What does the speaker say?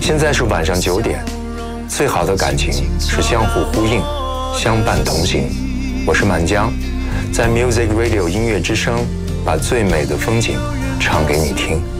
现在是晚上9点，最好的感情是相互呼应，相伴同行。我是满江，在 Music Radio 音乐之声，把最美的风景唱给你听。